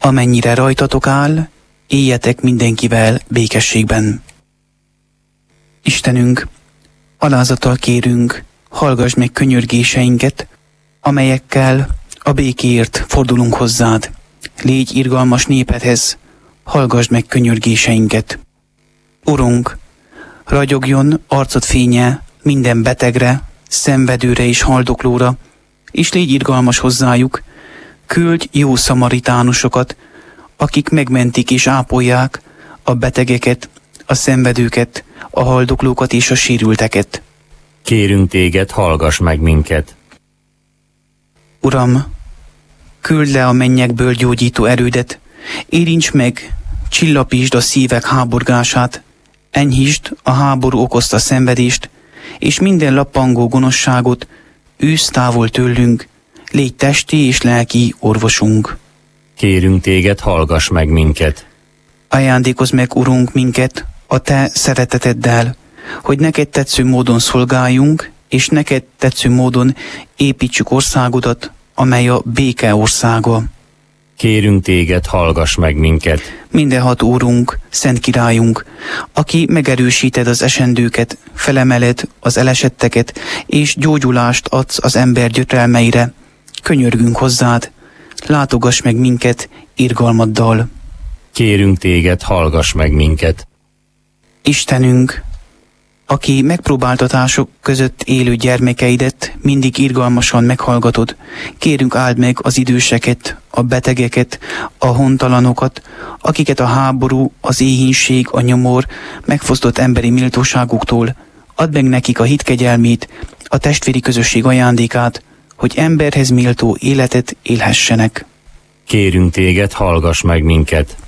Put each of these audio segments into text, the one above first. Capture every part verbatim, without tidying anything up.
amennyire rajtatok áll, éljetek mindenkivel békességben. Istenünk, alázattal kérünk, hallgass meg könyörgéseinket, amelyekkel a békéért fordulunk hozzád. Légy irgalmas népedhez, hallgass meg könyörgéseinket. Urunk, ragyogjon arcod fénye minden betegre, szenvedőre és haldoklóra, és légy irgalmas hozzájuk, küldj jó szamaritánusokat, akik megmentik és ápolják a betegeket, a szenvedőket, a haldoklókat és a sérülteket. Kérünk téged, hallgass meg minket. Uram, küld le a mennyekből gyógyító erődet, érints meg, csillapítsd a szívek háborgását, enyhítsd a háború okozta szenvedést, és minden lappangó gonoszságot űzd távol tőlünk, légy testi és lelki orvosunk. Kérünk téged, hallgass meg minket. Ajándékozz meg, Urunk, minket a te szereteteddel, hogy neked tetsző módon szolgáljunk, és neked tetsző módon építsük országodat, amely a béke országa. Kérünk téged, hallgass meg minket. Mindenható Úrunk, Szent Királyunk, aki megerősíted az esendőket, felemeled az elesetteket, és gyógyulást adsz az ember gyötrelmeire, könyörgünk hozzád, látogass meg minket irgalmaddal. Kérünk téged, hallgass meg minket. Istenünk, aki megpróbáltatások között élő gyermekeidet mindig irgalmasan meghallgatod, kérünk áld meg az időseket, a betegeket, a hontalanokat, akiket a háború, az éhínség, a nyomor megfosztott emberi méltóságuktól, add meg nekik a hit kegyelmét, a testvéri közösség ajándékát, hogy emberhez méltó életet élhessenek. Kérünk téged, hallgass meg minket.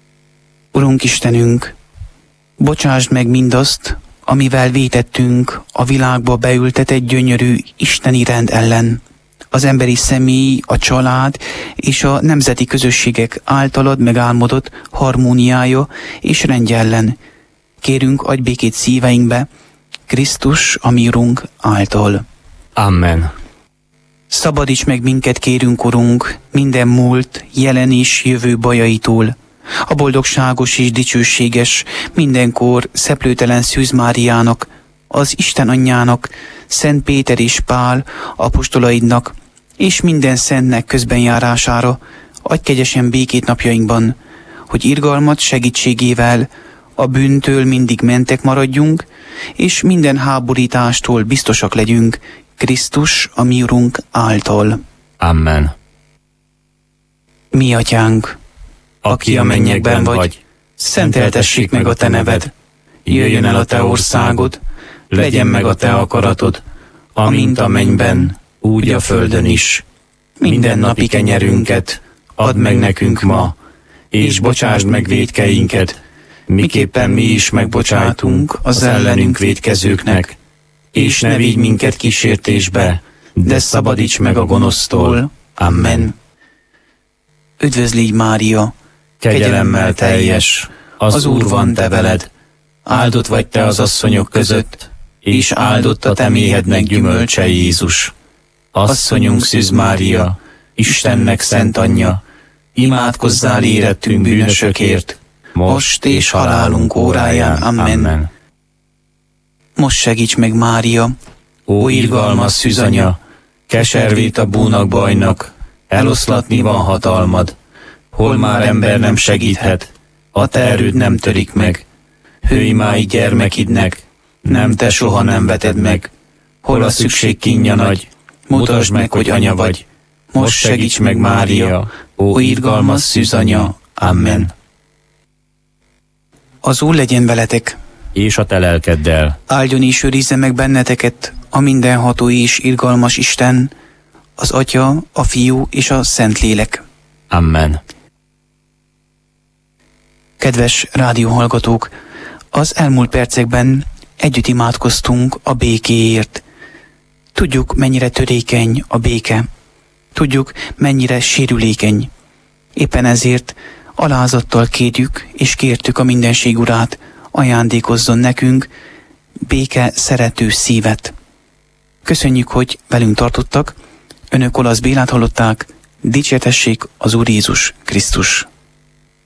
Urunk Istenünk, bocsásd meg mindazt, amivel vétettünk a világba beültetett gyönyörű isteni rend ellen, az emberi személy, a család és a nemzeti közösségek általad megálmodott harmóniája és rendje ellen. Kérünk, adj békét szíveinkbe, Krisztus, a mi Urunk által. Amen. Szabadíts meg minket, kérünk, Urunk, minden múlt, jelen és jövő bajaitól, a boldogságos és dicsőséges, mindenkor szeplőtelen Szűz Máriának, az Isten anyjának, Szent Péter és Pál apostolaidnak, és minden szentnek közbenjárására adj kegyesen békét napjainkban, hogy irgalmat segítségével a bűntől mindig mentek maradjunk, és minden háborítástól biztosak legyünk, Krisztus, a mi Urunk által. Amen. Mi atyánk, aki a mennyekben vagy, szenteltessék meg a te neved, jöjjön el a te országod, legyen meg a te akaratod, amint a mennyben, úgy a földön is. Minden napi kenyerünket add meg nekünk ma, és bocsásd meg vétkeinket, miképpen mi is megbocsátunk az ellenünk vétkezőknek, és ne vigy minket kísértésbe, de szabadíts meg a gonosztól. Amen. Üdvözlégy Mária, kegyelemmel teljes, az Úr van te veled, áldott vagy te az asszonyok között, és áldott a te méhednek gyümölcse Jézus. Asszonyunk Szűz Mária, Istennek szent anyja, imádkozzál érettünk bűnösökért, most és halálunk óráján. Amen. Amen. Most segíts meg, Mária, ó irgalmas szűzanya, keservét a búnak bajnak, eloszlatni van hatalmad, hol már ember nem segíthet, a te erőd nem törik meg. Hőimái gyermekidnek, nem te soha nem veted meg, hol a szükség kínja nagy, mutasd meg, hogy anya vagy. Most segíts meg, Mária, ó irgalmas szűzanya. Amen. Az Úr legyen veletek, és a te lelkeddel. Áldjon és őrizze meg benneteket a mindenható és irgalmas Isten, az Atya, a Fiú és a Szentlélek. Amen. Kedves rádióhallgatók, az elmúlt percekben együtt imádkoztunk a békéért. Tudjuk, mennyire törékeny a béke. Tudjuk, mennyire sérülékeny. Éppen ezért alázattal kérjük és kértük a mindenség Urát, ajándékozzon nekünk béke szerető szívet. Köszönjük, hogy velünk tartottak. Önök Olasz Bélát hallották, Dicsértessék az Úr Jézus Krisztus.